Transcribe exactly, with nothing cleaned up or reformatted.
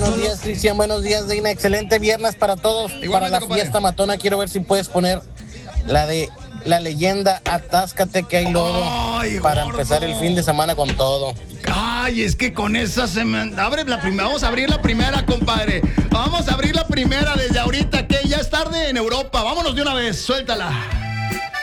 Buenos días, Cristian. Buenos días, Dina. Excelente viernes para todos. Igualmente, para la compadre. fiesta matona, quiero ver si puedes poner la de la leyenda Atáscate que hay lodo. Ay, para gordo. empezar el fin de semana con todo. Ay, es que con esa se me... Abre la primera, vamos a abrir la primera, compadre. Vamos a abrir la primera desde ahorita, que ya es tarde en Europa. Vámonos de una vez, suéltala.